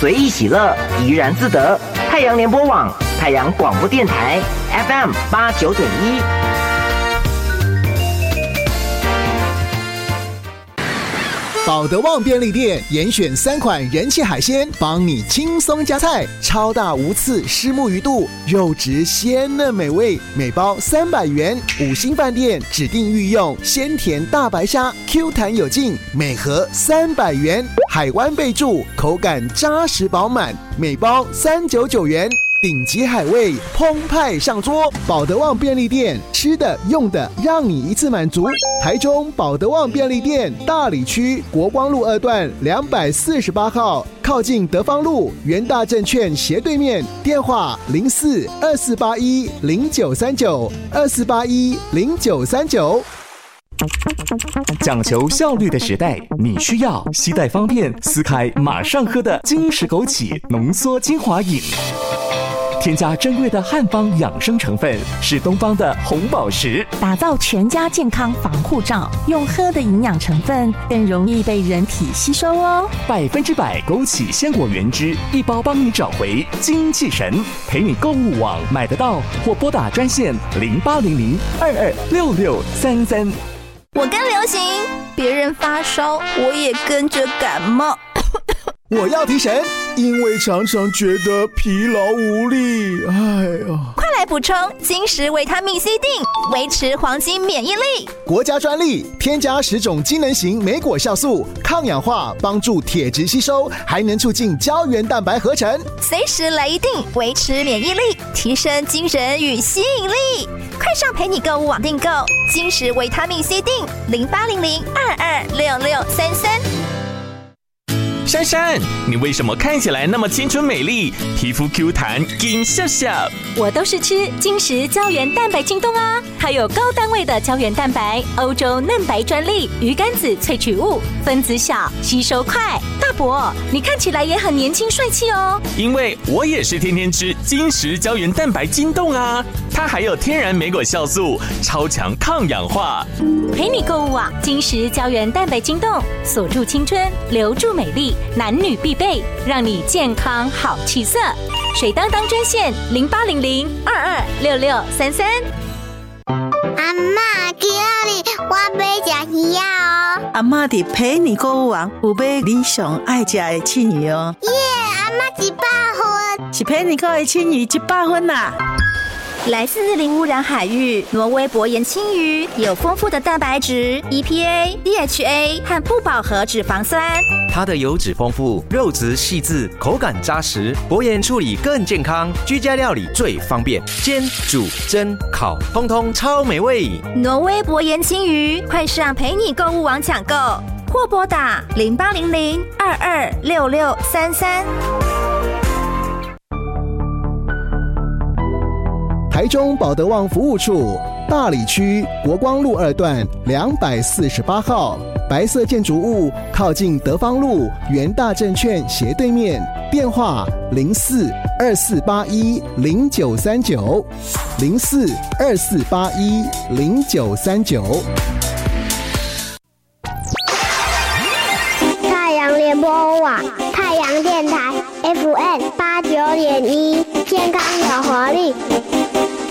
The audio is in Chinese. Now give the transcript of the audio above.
随意喜乐，怡然自得。太阳联播网、太阳广播电台 FM89.1。 保德旺便利店严选3款人气海鲜，帮你轻松加菜。超大无刺虱目鱼肚，肉质鲜嫩美味，每包300元。5星饭店指定御用鲜甜大白虾，Q 弹有劲，每盒300元。海湾贝柱，口感扎实饱满，每包399元。顶级海味澎湃上桌，保德旺便利店，吃的用的让你一次满足。台中保德旺便利店大里区国光路2段248号，靠近德芳路元大证券斜对面，电话04-2481-0939，2481-0939。 讲求效率的时代，你需要携带方便、撕开马上喝的金石枸杞浓缩精华饮。添加珍贵的汉方养生成分，是东方的红宝石， 打造全家健康防护罩。用喝的营养成分更容易被人体吸收哦。 100%枸杞鲜果原汁，一包帮你找回精气神。陪你购物网买得到，或拨打专线0800226633。 我跟流行，别人发烧，我也跟着感冒。 我要提神，因为常常觉得疲劳无力。 快来补充金石维他命 C 锭，维持黄金免疫力。 国家专利，添加10种机能型莓果酵素，抗氧化，帮助铁质吸收，还能促进胶原蛋白合成。 随时来一锭，维持免疫力，提升精神与吸引力。快上陪你购物网订购金石维他命 C 锭，0800226633。 珊珊，你为什么看起来那么清纯美丽，皮肤 Q 弹金笑笑？ 我都是吃金石胶原蛋白晶冻啊，它有高单位的胶原蛋白，欧洲嫩白专利，鱼肝子萃取物，分子小，吸收快。大伯，你看起来也很年轻帅气哦。 因为我也是天天吃金石胶原蛋白晶冻啊，它还有天然莓果酵素，超强抗氧化。 陪你购物网，金石胶原蛋白晶冻，锁住青春，留住美丽，男女必备，让你健康好气色。水当当专线0800226633。 阿嬷，今日我要吃鱼哦。 阿嬷伫陪你购物网有买你上爱吃的青鱼哦。 耶，阿嬷100分， 是陪你购的青鱼100分啦。 来自零污染海域，挪威薄盐青鱼有丰富的蛋白质、EPA、DHA 和不饱和脂肪酸。 它的油脂丰富，肉质细致，口感扎实，薄盐处理更健康，居家料理最方便，煎、煮、蒸、烤，通通超美味。 挪威薄盐青鱼，快上陪你购物网抢购，或拨打0800226633。 台中保德旺服务处大里区国光路2段248号，白色建筑物靠近德芳路元大证券斜对面，电话04-2481-0939，04-2481-0939。 太阳联播网，太阳电台 FM89.1，健康有活力。